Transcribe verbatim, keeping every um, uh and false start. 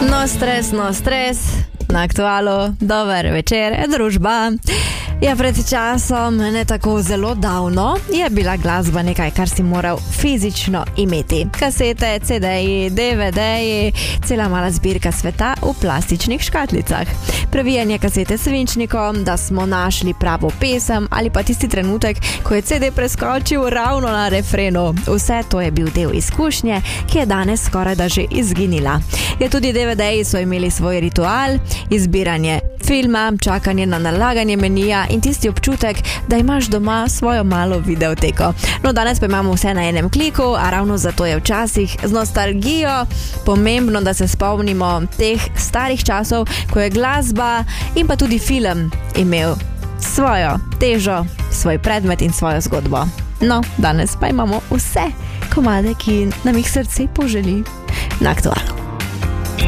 No stres, no stres, na Aktualu, dober večer, družba. Ja, pred časom, ne tako zelo davno, je bila glasba nekaj, kar si moral fizično imeti. Kasete, ce de-ji, de ve de-ji, cela mala zbirka sveta v plastičnih škatlicah. Previjanje kasete s svinčnikom, da smo našli pravo pesem ali pa tisti trenutek, ko je ce de preskočil ravno na refrenu. Vse to je bil del izkušnje, ki je danes skoraj da že izginila. Je tudi de ve de-ji so imeli svoj ritual, izbiranje filma, čakanje na nalaganje menija in tisti občutek, da imaš doma svojo malo videoteko. No, danes pa imamo vse na enem kliku, a ravno zato je včasih z nostalgijo pomembno, da se spomnimo teh starih časov, ko je glasba in pa tudi film imel svojo težo, svoj predmet in svojo zgodbo. No, danes pa imamo vse komade, ki nam jih srce poželi na Aktualu.